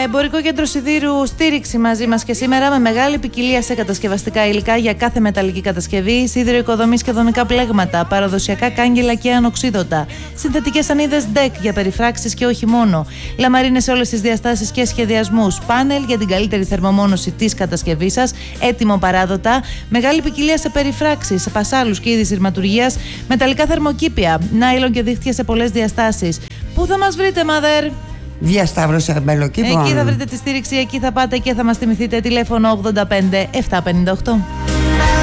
Εμπορικό κέντρο σιδήρου στήριξη μαζί μας και σήμερα με μεγάλη ποικιλία σε κατασκευαστικά υλικά για κάθε μεταλλική κατασκευή, σίδηρο οικοδομής και δομικά πλέγματα, παραδοσιακά κάγκελα και ανοξίδωτα, συνθετικές σανίδες DEC για περιφράξεις και όχι μόνο, λαμαρίνες σε όλες τις διαστάσεις και σχεδιασμούς, πάνελ για την καλύτερη θερμομόνωση της κατασκευής σας, έτοιμο παράδοτα, μεγάλη ποικιλία σε περιφράξεις, σε πασάλους και είδη σειρματουργίας, μεταλλικά θερμοκήπια, νάιλον και δίχτυα σε πολλές διαστάσεις. Πού θα μας βρείτε, Mother? Διασταύρωση Αμπελοκήπων. Εκεί θα βρείτε τη στήριξη, εκεί θα πάτε και θα μας θυμηθείτε. Τηλέφωνο 85 758.